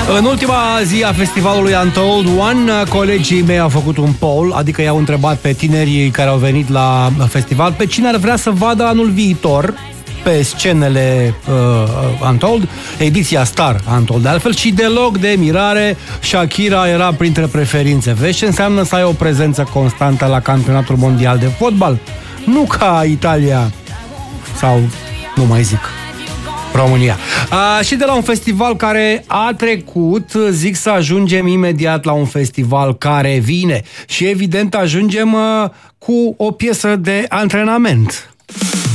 În ultima zi a festivalului Untold One, colegii mei au făcut un poll, adică i-au întrebat pe tinerii care au venit la festival pe cine ar vrea să vadă anul viitor pe scenele Untold, ediția Star Untold. De altfel, și deloc de mirare, Shakira era printre preferințe. Vezi ce înseamnă să ai o prezență constantă la campionatul mondial de fotbal? Nu ca Italia sau, nu mai zic, România. Și de la un festival care a trecut, zic să ajungem imediat la un festival care vine. Și evident ajungem cu o piesă de antrenament.